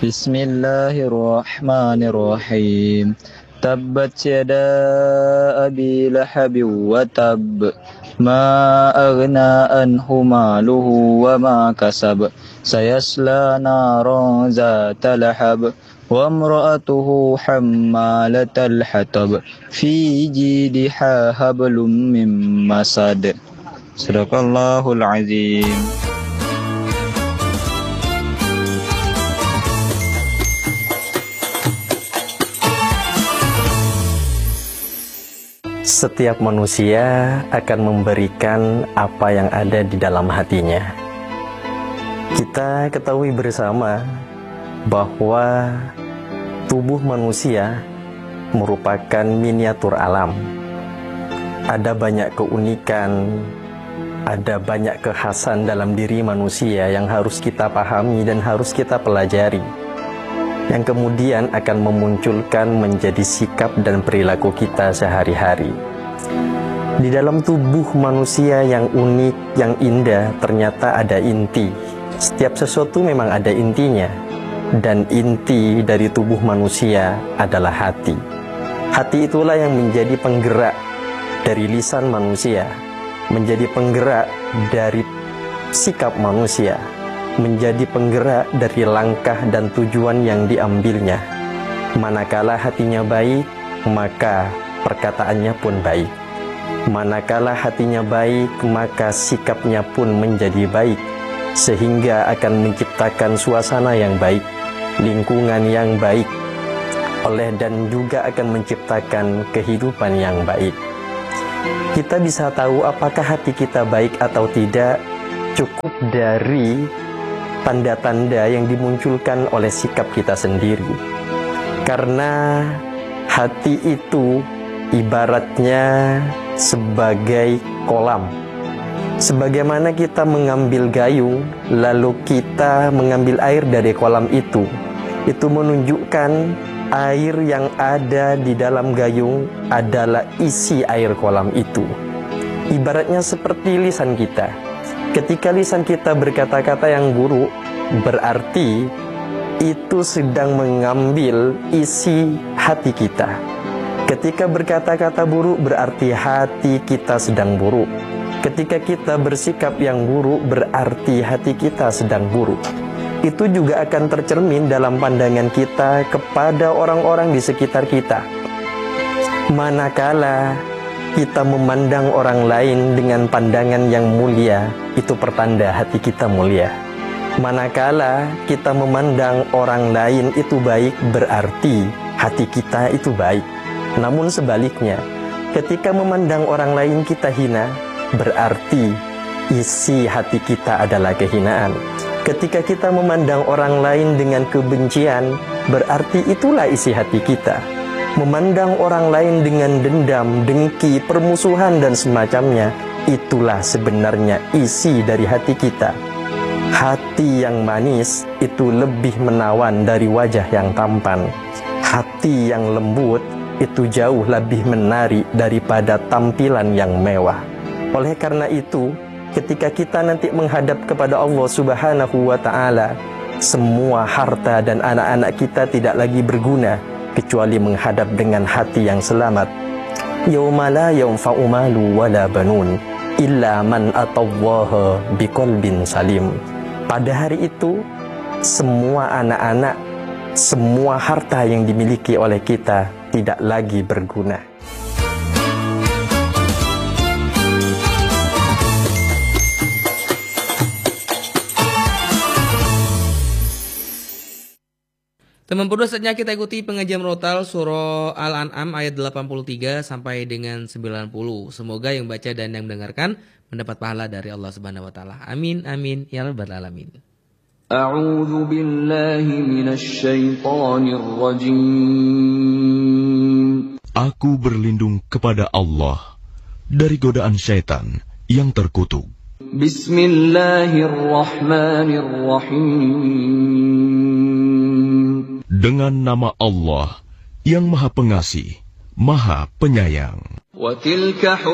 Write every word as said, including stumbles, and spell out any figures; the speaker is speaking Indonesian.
Bismillahirrahmanirrahim. Tabbat yada abi lahabin wa tab. Ma aghna anhu maluhu wa ma kasab. Sayasla naran zata lahab. Wa imra'atuhu hammalatal hatab. Fi jidha hablum min masad. Sadaqallahul azim. Setiap manusia akan memberikan apa yang ada di dalam hatinya. Kita ketahui bersama bahwa tubuh manusia merupakan miniatur alam. Ada banyak keunikan, ada banyak kekhasan dalam diri manusia yang harus kita pahami dan harus kita pelajari, yang kemudian akan memunculkan menjadi sikap dan perilaku kita sehari-hari. Di dalam tubuh manusia yang unik, yang indah, ternyata ada inti. Setiap sesuatu memang ada intinya. Dan inti dari tubuh manusia adalah hati. Hati itulah yang menjadi penggerak dari lisan manusia, menjadi penggerak dari sikap manusia, menjadi penggerak dari langkah dan tujuan yang diambilnya. Manakala hatinya baik, maka perkataannya pun baik. Manakala hatinya baik, maka sikapnya pun menjadi baik, sehingga akan menciptakan suasana yang baik, lingkungan yang baik, oleh dan juga akan menciptakan kehidupan yang baik. Kita bisa tahu apakah hati kita baik atau tidak cukup dari tanda-tanda yang dimunculkan oleh sikap kita sendiri. Karena hati itu ibaratnya sebagai kolam. Sebagaimana kita mengambil gayung, lalu kita mengambil air dari kolam itu, itu menunjukkan air yang ada di dalam gayung adalah isi air kolam itu. Ibaratnya seperti lisan kita. Ketika lisan kita berkata-kata yang buruk, berarti itu sedang mengambil isi hati kita. Ketika berkata-kata buruk, berarti hati kita sedang buruk. Ketika kita bersikap yang buruk, berarti hati kita sedang buruk. Itu juga akan tercermin dalam pandangan kita kepada orang-orang di sekitar kita. Manakala kita memandang orang lain dengan pandangan yang mulia, itu pertanda hati kita mulia. Manakala kita memandang orang lain itu baik, berarti hati kita itu baik. Namun sebaliknya, ketika memandang orang lain kita hina, berarti isi hati kita adalah kehinaan. Ketika kita memandang orang lain dengan kebencian, berarti itulah isi hati kita. Memandang orang lain dengan dendam, dengki, permusuhan dan semacamnya, itulah sebenarnya isi dari hati kita. Hati yang manis itu lebih menawan dari wajah yang tampan. Hati yang lembut itu jauh lebih menarik daripada tampilan yang mewah. Oleh karena itu, ketika kita nanti menghadap kepada Allah Subhanahu wa ta'ala, semua harta dan anak-anak kita tidak lagi berguna kecuali menghadap dengan hati yang selamat. Yauma la yanfa'u malu wala banun illa man atallaha biqalbin salim. Pada hari itu, semua anak-anak, semua harta yang dimiliki oleh kita tidak lagi berguna. Teman berdua, saatnya kita ikuti pengajian rotal surah Al-An'am ayat delapan puluh tiga sampai dengan sembilan puluh. Semoga yang baca dan yang mendengarkan mendapat pahala dari Allah Subhanahu wa taala. Amin amin ya rabbal alamin. A'udzu billahi minasy syaithanir rajim. Aku berlindung kepada Allah dari godaan syaitan yang terkutuk. Bismillahirrahmanirrahim. Dengan nama Allah yang Maha Pengasih, Maha Penyayang. Wa tilka